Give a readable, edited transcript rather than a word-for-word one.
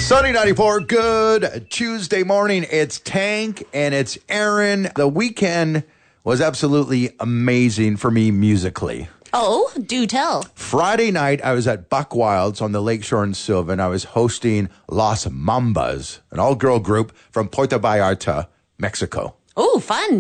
Sunny 94, good Tuesday morning. It's Tank and it's Aaron. The weekend was absolutely amazing for me musically. Oh, do tell. Friday night, I was at Buck Wilds on the Lakeshore in Sylvan. I was hosting Los Mambas, an all-girl group from Puerto Vallarta, Mexico. Oh, fun.